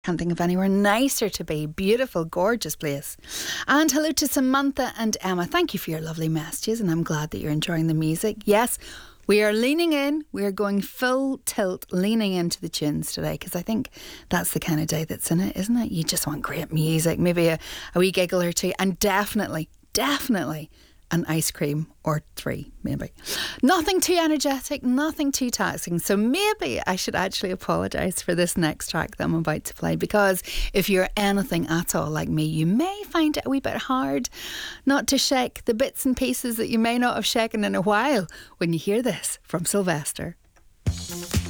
Can't think of anywhere nicer to be. Beautiful, gorgeous place. And hello to Samantha and Emma. Thank you for your lovely messages, and I'm glad that you're enjoying the music. Yes, we are leaning in. We are going full tilt, leaning into the tunes today, because I think that's the kind of day that's in it, isn't it? You just want great music, maybe a wee giggle or two, and definitely an ice cream or 3, maybe. Nothing too energetic, nothing too taxing. So maybe I should actually apologise for this next track that I'm about to play, because if you're anything at all like me, you may find it a wee bit hard not to shake the bits and pieces that you may not have shaken in a while when you hear this from Sylvester.